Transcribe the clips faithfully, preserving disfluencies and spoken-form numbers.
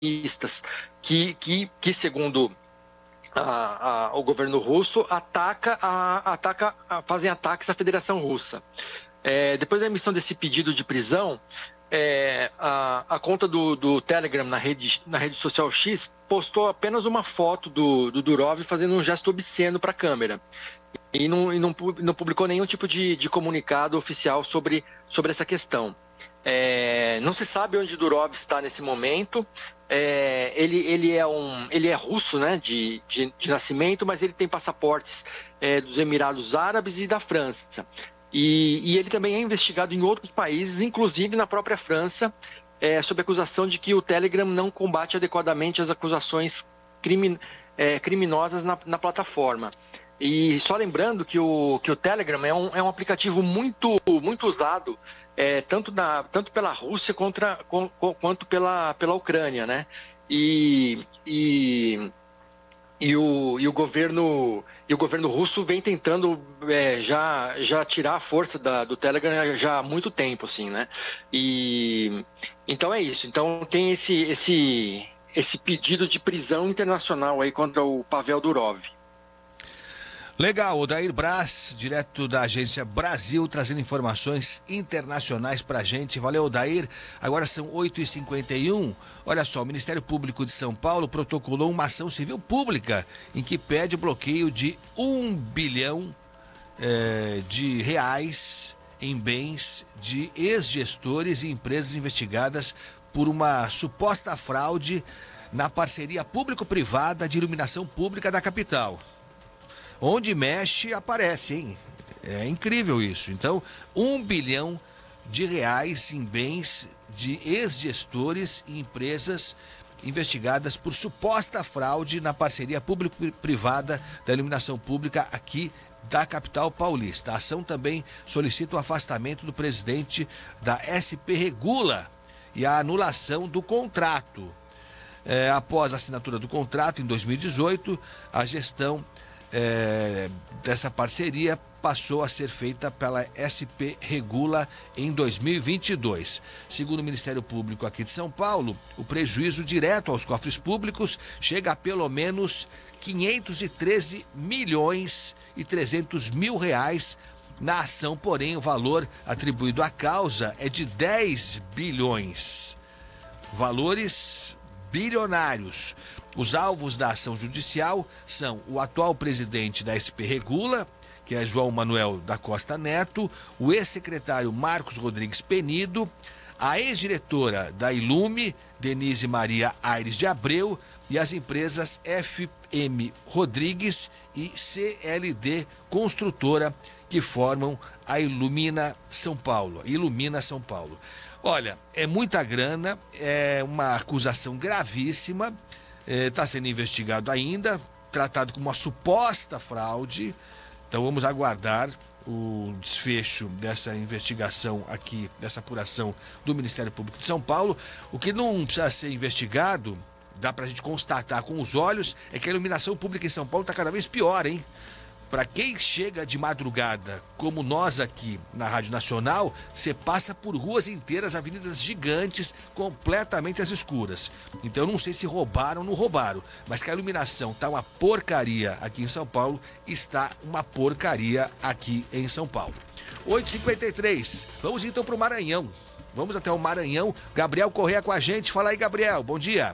extremistas que, que, que segundo a, a, o governo russo, ataca a, ataca, a, fazem ataques à Federação Russa. É, depois da emissão desse pedido de prisão, é, a, a conta do, do Telegram na rede, na rede social X postou apenas uma foto do, do Durov fazendo um gesto obsceno para a câmera. E, não, e não, não publicou nenhum tipo de, de comunicado oficial sobre, sobre essa questão. É, não se sabe onde Durov está nesse momento. É, ele, ele, é um, ele é russo, né, de, de, de nascimento, mas ele tem passaportes é, dos Emirados Árabes e da França. E, e ele também é investigado em outros países, inclusive na própria França, é, sob acusação de que o Telegram não combate adequadamente as acusações crimin, é, criminosas na, na plataforma. E só lembrando que o, que o Telegram é um, é um aplicativo muito, muito usado, é, tanto, na, tanto pela Rússia contra, com, com, quanto pela, pela Ucrânia, né? E, e, e, o, e, o governo, e o governo russo vem tentando é, já, já tirar a força da, do Telegram já há muito tempo, assim, né? E, então é isso. Então tem esse, esse, esse pedido de prisão internacional aí contra o Pavel Durov. Legal, Odair Braz, direto da Agência Brasil, trazendo informações internacionais pra gente. Valeu, Odair. Agora são oito e cinquenta e um. Olha só, o Ministério Público de São Paulo protocolou uma ação civil pública em que pede o bloqueio de um bilhão eh, de reais em bens de ex-gestores e empresas investigadas por uma suposta fraude na parceria público-privada de iluminação pública da capital. Onde mexe, aparece, hein? É incrível isso. Então, um bilhão de reais em bens de ex-gestores e empresas investigadas por suposta fraude na parceria público-privada da iluminação pública aqui da capital paulista. A ação também solicita o afastamento do presidente da S P Regula e a anulação do contrato. É, após a assinatura do contrato em dois mil e dezoito, a gestão É, dessa parceria passou a ser feita pela S P Regula em dois mil e vinte e dois. Segundo o Ministério Público aqui de São Paulo, o prejuízo direto aos cofres públicos chega a pelo menos quinhentos e treze milhões e trezentos mil reais na ação, porém o valor atribuído à causa é de dez bilhões. Valores bilionários. Os alvos da ação judicial são o atual presidente da S P Regula, que é João Manuel da Costa Neto, o ex-secretário Marcos Rodrigues Penido, a ex-diretora da Ilume, Denise Maria Aires de Abreu, e as empresas F M Rodrigues e C L D Construtora, que formam a Ilumina São Paulo. Ilumina São Paulo. Olha, é muita grana, é uma acusação gravíssima. Está sendo investigado ainda, tratado como uma suposta fraude. Então vamos aguardar o desfecho dessa investigação aqui, dessa apuração do Ministério Público de São Paulo. O que não precisa ser investigado, dá pra gente constatar com os olhos, é que a iluminação pública em São Paulo está cada vez pior, hein? Para quem chega de madrugada, como nós aqui na Rádio Nacional, você passa por ruas inteiras, avenidas gigantes, completamente às escuras. Então eu não sei se roubaram ou não roubaram, mas que a iluminação tá uma porcaria aqui em São Paulo, está uma porcaria aqui em São Paulo. oito e cinquenta e três, vamos então para o Maranhão. Vamos até o Maranhão. Gabriel Correia com a gente. Fala aí, Gabriel, bom dia.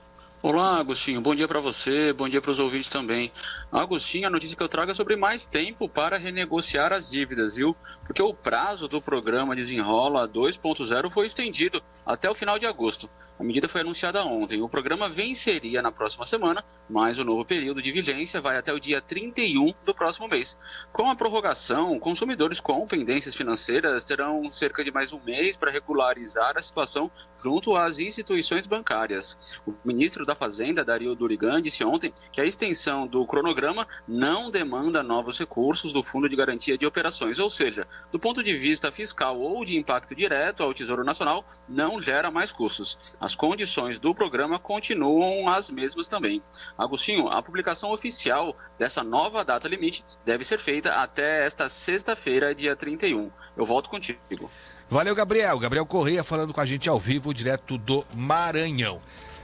Olá, Agostinho. Bom dia para você, bom dia para os ouvintes também. Agostinho, a notícia que eu trago é sobre mais tempo para renegociar as dívidas, viu? Porque o prazo do programa Desenrola dois ponto zero foi estendido até o final de agosto. A medida foi anunciada ontem. O programa venceria na próxima semana, mas o novo período de vigência vai até o dia trinta e um do próximo mês. Com a prorrogação, consumidores com pendências financeiras terão cerca de mais um mês para regularizar a situação junto às instituições bancárias. O ministro da Fazenda, Dario Durigan, disse ontem que a extensão do cronograma não demanda novos recursos do Fundo de Garantia de Operações, ou seja, do ponto de vista fiscal ou de impacto direto ao Tesouro Nacional, não gera mais custos. As condições do programa continuam as mesmas também. Agostinho, a publicação oficial dessa nova data limite deve ser feita até esta sexta-feira, dia trinta e um. Eu volto contigo. Valeu, Gabriel. Gabriel Correia falando com a gente ao vivo, direto do Maranhão.